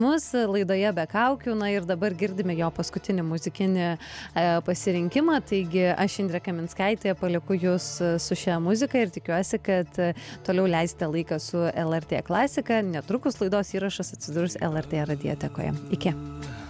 mūsų laidoje be kaukių, na ir dabar girdime jo paskutinį muzikinį pasirinkimą, taigi aš Indrė Kaminskaitė palieku jūs su šia muzika ir tikiuosi, kad toliau leisite laiką su LRT klasika, netrukus laidos įrašas atsidurs LRT radiotekoje. Iki.